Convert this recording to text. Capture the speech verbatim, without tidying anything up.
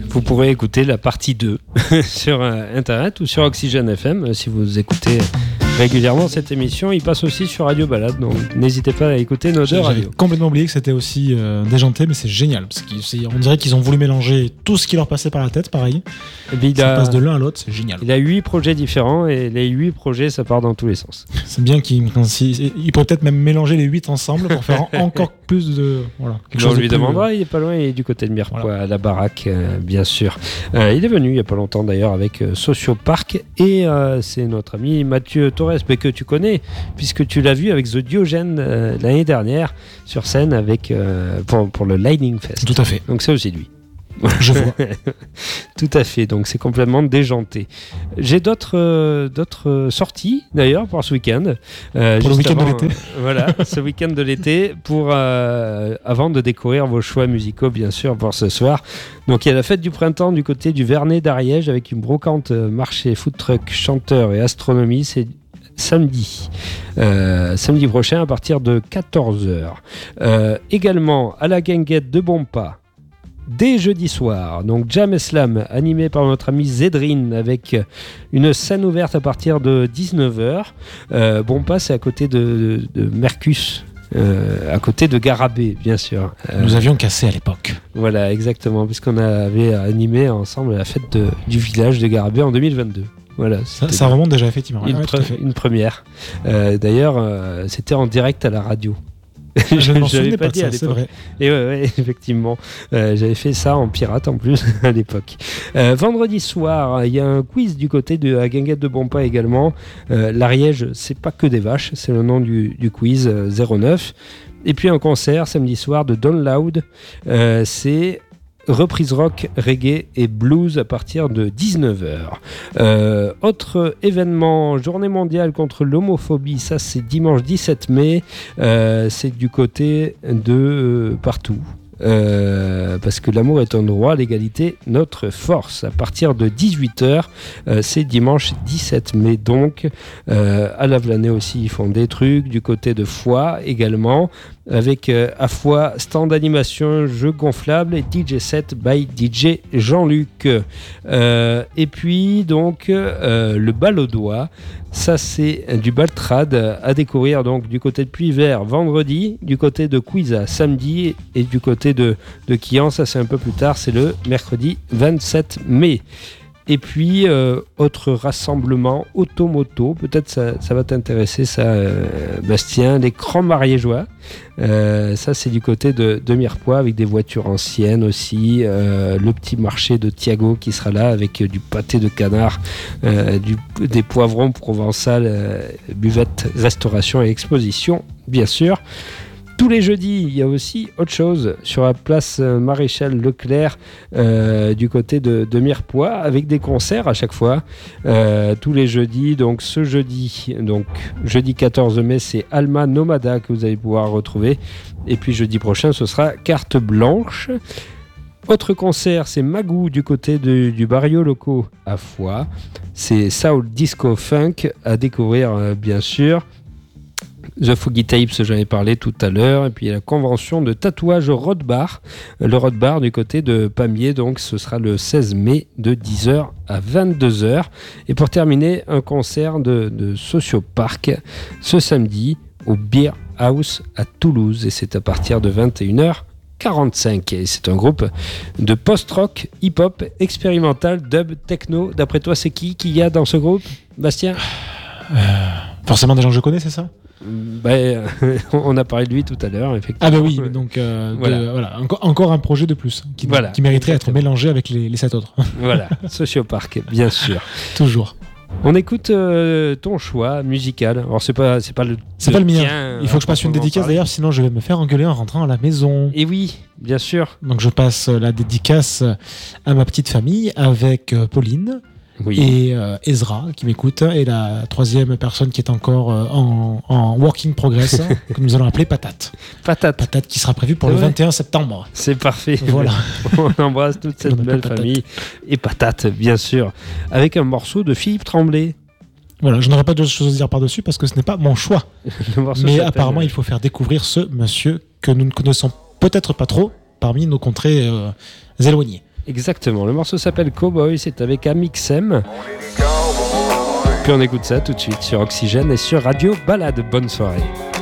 Vous pourrez écouter la partie deux sur euh, Internet ou sur Oxygène F M. Euh, si vous écoutez régulièrement cette émission, il passe aussi sur Radio Balade, donc n'hésitez pas à écouter nos deux radios. J'avais complètement oublié que c'était aussi euh, déjanté, mais c'est génial, parce qu'on dirait qu'ils ont voulu mélanger tout ce qui leur passait par la tête, pareil. Et puis, il ça a, passe de l'un à l'autre, c'est génial. Il a huit projets différents, et les huit projets, ça part dans tous les sens. C'est bien qu'il il pourrait peut-être même mélanger les huit ensemble pour faire encore plus de... Voilà, quelque bon, chose on lui de demandera, plus... il est pas loin, il est du côté de Mirepoix, voilà. à la baraque, euh, bien sûr. Euh, il est venu il y a pas longtemps d'ailleurs avec euh, Sociopark, et euh, c'est notre ami Mathieu Torres, mais que tu connais, puisque tu l'as vu avec The Diogène euh, l'année dernière sur scène avec, euh, pour, pour le Lightning Fest. Tout à fait. Donc c'est aussi lui. Je vois. Tout à fait, donc c'est complètement déjanté. J'ai d'autres, euh, d'autres sorties d'ailleurs pour ce week-end. Euh, pour le week-end avant, de l'été. Euh, voilà, ce week-end de l'été, pour, euh, avant de découvrir vos choix musicaux, bien sûr, pour ce soir. Donc il y a la fête du printemps du côté du Vernet d'Ariège avec une brocante, marché, food truck, chanteur et astronomie. C'est samedi, euh, samedi prochain à partir de quatorze heures. Euh, également à la Guinguette de Bompa, dès jeudi soir, donc Jam et Slam animé par notre ami Zedrine avec une scène ouverte à partir de dix-neuf heures. Euh, Bompa, c'est à côté de, de, de Mercus. Euh, à côté de Garabé, bien sûr. Euh, Nous avions cassé à l'époque. Voilà, exactement, puisqu'on avait animé ensemble la fête de, du village de Garabé en deux mille vingt-deux. Voilà, ça, ça remonte déjà, effectivement. Une, ouais, pre- une première. Euh, d'ailleurs, euh, c'était en direct à la radio. Je ne m'en souvenais pas, pas dit de ça, à c'est l'époque. vrai. Et ouais, ouais, effectivement. Euh, j'avais fait ça en pirate en plus à l'époque. Euh, vendredi soir, il y a un quiz du côté de la Guinguette de Bompa également. Euh, L'Ariège, c'est pas que des vaches, c'est le nom du, du quiz euh, zéro neuf. Et puis un concert samedi soir de Don Loud. Euh, c'est reprise rock, reggae et blues à partir de dix-neuf heures. Euh, autre événement, journée mondiale contre l'homophobie, ça c'est dimanche dix-sept mai, euh, c'est du côté de euh, partout. Euh, parce que l'amour est un droit, l'égalité notre force. À partir de dix-huit heures, euh, c'est dimanche dix-sept mai donc. Euh, à Lavelanet aussi, ils font des trucs. Du côté de Foix également, avec euh, à Foix stand d'animation, jeux gonflables et D J set by D J Jean-Luc. Euh, et puis donc euh, le bal au doigt. Ça, c'est du Baltrad à découvrir donc du côté de Puy-Vert vendredi, du côté de Cuisa samedi et du côté de, de Quillan, ça c'est un peu plus tard, c'est le mercredi vingt-sept mai. Et puis, euh, autre rassemblement, Automoto, peut-être ça, ça va t'intéresser, ça, euh, Bastien, les Crans Mariégeois. Euh, ça, c'est du côté de, de Mirepoix, avec des voitures anciennes aussi. Euh, le petit marché de Thiago qui sera là, avec euh, du pâté de canard, euh, du, des poivrons provençal, euh, buvette, restauration et exposition, bien sûr. Tous les jeudis, il y a aussi autre chose sur la place Maréchal Leclerc euh, du côté de, de Mirepoix avec des concerts à chaque fois. Euh, tous les jeudis, donc ce jeudi, donc jeudi quatorze mai, c'est Alma Nomada que vous allez pouvoir retrouver. Et puis jeudi prochain, ce sera Carte Blanche. Autre concert, c'est Magou du côté de, du Barrio Loco à Foix. C'est Soul Disco Funk à découvrir euh, bien sûr. The Foggy Tapes, j'en ai parlé tout à l'heure. Et puis il y a la convention de tatouage Road Bar. Le Road Bar du côté de Pamiers, donc ce sera le seize mai de dix heures à vingt-deux heures. Et pour terminer, un concert de, de Sociopark ce samedi au Beer House à Toulouse. Et c'est à partir de vingt et une heures quarante-cinq. Et c'est un groupe de post-rock, hip-hop, expérimental, dub, techno. D'après toi, c'est qui qu'il y a dans ce groupe, Bastien ? euh, Forcément des gens que je connais, c'est ça ? Ben, on a parlé de lui tout à l'heure, effectivement. Ah bah oui, donc euh, voilà. De, voilà. Encore, encore un projet de plus qui, voilà, qui mériterait exactement. d'être mélangé avec les, les sept autres. Voilà, Sociopark, bien sûr. Toujours. On écoute euh, ton choix musical. Alors c'est pas c'est pas le c'est le pas le mien. tien, Il faut que je passe une dédicace parler. d'ailleurs, sinon je vais me faire engueuler en rentrant à la maison. Et oui, bien sûr. Donc je passe la dédicace à ma petite famille avec Pauline. Oui. Et euh, Ezra qui m'écoute, et la troisième personne qui est encore euh, en, en working progress, que nous allons appeler Patate. Patate. Patate qui sera prévue pour C'est le vrai. vingt et un septembre. C'est parfait. Voilà. On embrasse toute cette On belle appelle famille. Et Patate, bien sûr. Avec un morceau de Philippe Tremblay. Voilà, je n'aurais pas d'autre chose à dire par-dessus parce que ce n'est pas mon choix. Le morceau Mais s'appelle- apparemment, il faut faire découvrir ce monsieur que nous ne connaissons peut-être pas trop parmi nos contrées euh, éloignées. Exactement, le morceau s'appelle Cowboy, c'est avec Amixem. Puis on écoute ça tout de suite sur Oxygène et sur Radio Balade. Bonne soirée.